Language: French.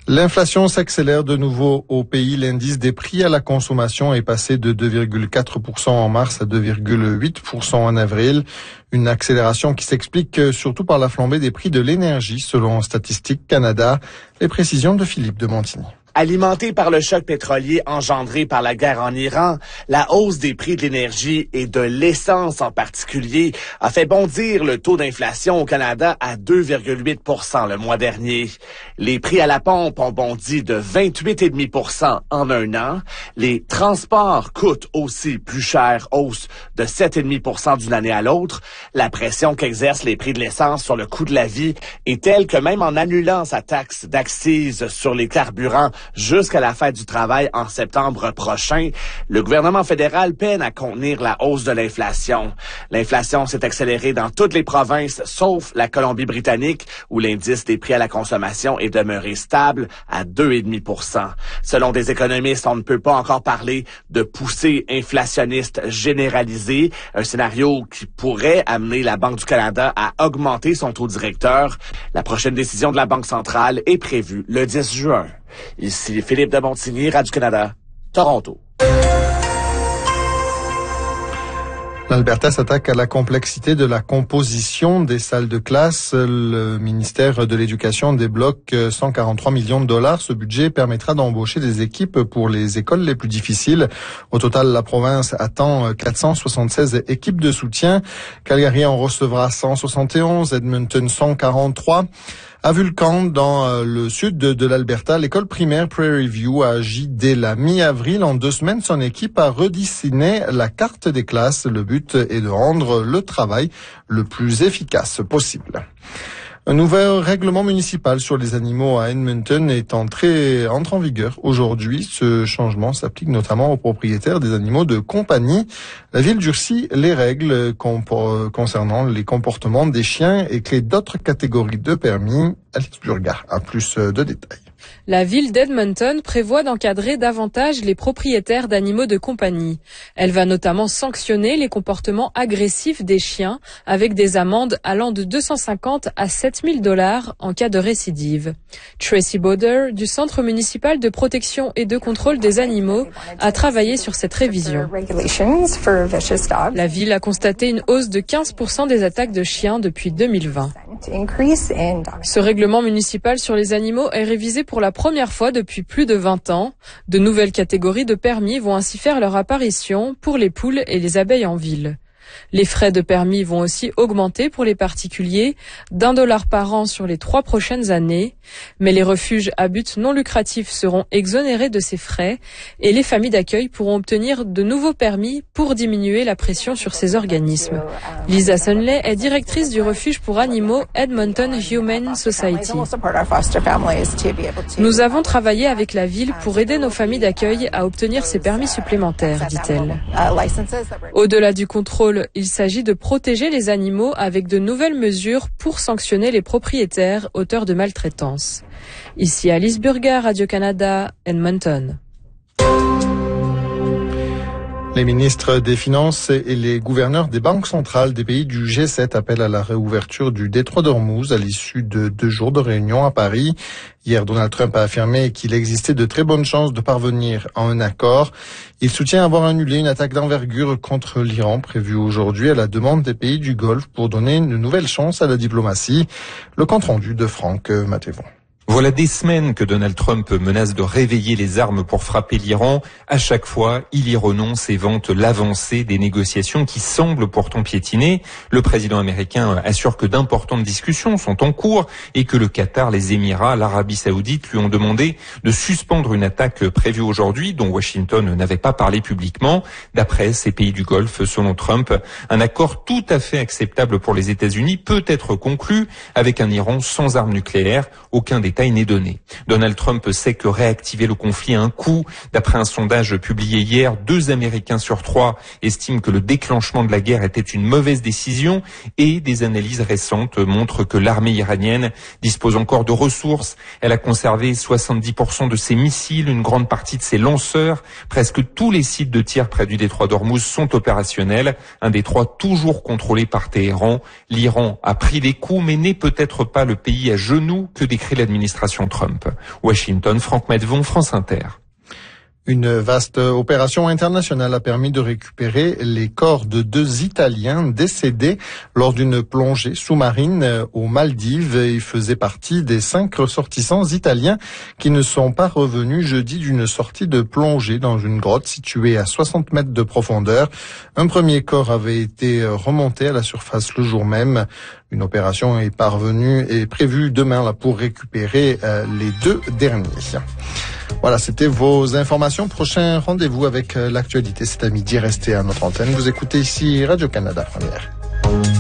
L'inflation s'accélère de nouveau au pays. L'indice des prix à la consommation est passé de 2,4% en mars à 2,8% en avril. Une accélération qui s'explique surtout par la flambée des prix de l'énergie, selon Statistique Canada. Les précisions de Philippe de Montigny. Alimenté par le choc pétrolier engendré par la guerre en Iran, la hausse des prix de l'énergie et de l'essence en particulier a fait bondir le taux d'inflation au Canada à 2,8% le mois dernier. Les prix à la pompe ont bondi de 28,5% en un an. Les transports coûtent aussi plus cher, hausse de 7,5% d'une année à l'autre. La pression qu'exercent les prix de l'essence sur le coût de la vie est telle que même en annulant sa taxe d'accise sur les carburants jusqu'à la fête du travail en septembre prochain, le gouvernement fédéral peine à contenir la hausse de l'inflation. L'inflation s'est accélérée dans toutes les provinces, sauf la Colombie-Britannique, où l'indice des prix à la consommation est demeuré stable à 2,5%. Selon des économistes, on ne peut pas encore parler de poussée inflationniste généralisée, un scénario qui pourrait amener la Banque du Canada à augmenter son taux directeur. La prochaine décision de la Banque centrale est prévue le 10 juin. Ici Philippe de Montigny, Radio-Canada, Toronto. L'Alberta s'attaque à la complexité de la composition des salles de classe. Le ministère de l'Éducation débloque 143 millions de dollars. Ce budget permettra d'embaucher des équipes pour les écoles les plus difficiles. Au total, la province attend 476 équipes de soutien. Calgary en recevra 171, Edmonton 143. À Vulcan, dans le sud de l'Alberta, l'école primaire Prairie View a agi dès la mi-avril. En 2 semaines, son équipe a redessiné la carte des classes. Le but est de rendre le travail le plus efficace possible. Un nouvel règlement municipal sur les animaux à Edmonton entre en vigueur aujourd'hui. Ce changement s'applique notamment aux propriétaires des animaux de compagnie. La ville durcit les règles concernant les comportements des chiens et crée d'autres catégories de permis. Alex Burgard a plus de détails. La ville d'Edmonton prévoit d'encadrer davantage les propriétaires d'animaux de compagnie. Elle va notamment sanctionner les comportements agressifs des chiens avec des amendes allant de 250 à 7 000 $ en cas de récidive. Tracy Boder, du Centre municipal de protection et de contrôle des animaux, a travaillé sur cette révision. La ville a constaté une hausse de 15% des attaques de chiens depuis 2020. Ce règlement municipal sur les animaux est révisé pour la première fois depuis plus de 20 ans. De nouvelles catégories de permis vont ainsi faire leur apparition pour les poules et les abeilles en ville. Les frais de permis vont aussi augmenter pour les particuliers d'$1 par an sur les 3 prochaines années. Mais les refuges à but non lucratif seront exonérés de ces frais et les familles d'accueil pourront obtenir de nouveaux permis pour diminuer la pression sur ces organismes. Lisa Sunley est directrice du refuge pour animaux Edmonton Humane Society. Nous avons travaillé avec la ville pour aider nos familles d'accueil à obtenir ces permis supplémentaires, dit-elle. Au-delà du contrôle, il s'agit de protéger les animaux avec de nouvelles mesures pour sanctionner les propriétaires auteurs de maltraitance. Ici Alice Burger, Radio-Canada, Edmonton. Les ministres des Finances et les gouverneurs des banques centrales des pays du G7 appellent à la réouverture du détroit d'Ormuz à l'issue de 2 jours de réunion à Paris. Hier, Donald Trump a affirmé qu'il existait de très bonnes chances de parvenir à un accord. Il soutient avoir annulé une attaque d'envergure contre l'Iran prévue aujourd'hui à la demande des pays du Golfe pour donner une nouvelle chance à la diplomatie. Le compte-rendu de Franck Matévon. Voilà des semaines que Donald Trump menace de réveiller les armes pour frapper l'Iran. À chaque fois, il y renonce et vante l'avancée des négociations qui semblent pourtant piétiner. Le président américain assure que d'importantes discussions sont en cours et que le Qatar, les Émirats, l'Arabie Saoudite lui ont demandé de suspendre une attaque prévue aujourd'hui dont Washington n'avait pas parlé publiquement. D'après ces pays du Golfe, selon Trump, un accord tout à fait acceptable pour les États-Unis peut être conclu avec un Iran sans armes nucléaires. Aucun détail n'est donné. Donald Trump sait que réactiver le conflit a un coût. D'après un sondage publié hier, 2 Américains sur 3 estiment que le déclenchement de la guerre était une mauvaise décision et des analyses récentes montrent que l'armée iranienne dispose encore de ressources. Elle a conservé 70% de ses missiles, une grande partie de ses lanceurs. Presque tous les sites de tir près du détroit d'Ormuz sont opérationnels. Un détroit toujours contrôlé par Téhéran. L'Iran a pris des coups mais n'est peut-être pas le pays à genoux que décrit l'administration l'administration Trump. Washington, Franck Medvon, France Inter. Une vaste opération internationale a permis de récupérer les corps de 2 Italiens décédés lors d'une plongée sous-marine aux Maldives. Ils faisaient partie des 5 ressortissants italiens qui ne sont pas revenus jeudi d'une sortie de plongée dans une grotte située à 60 mètres de profondeur. Un premier corps avait été remonté à la surface le jour même. Une opération est prévue demain pour récupérer les 2 derniers. Voilà, c'était vos informations. Prochain rendez-vous avec l'actualité, c'est à midi. Restez à notre antenne. Vous écoutez ici Radio-Canada Première.